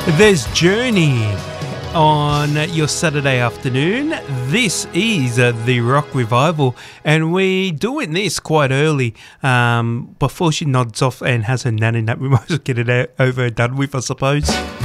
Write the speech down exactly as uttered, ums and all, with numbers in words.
There's Journey on your Saturday afternoon. This is uh, the Rock Revival, and we're doing this quite early um, before she nods off and has her nanny nap. We might as well get it out, over and done with, I suppose.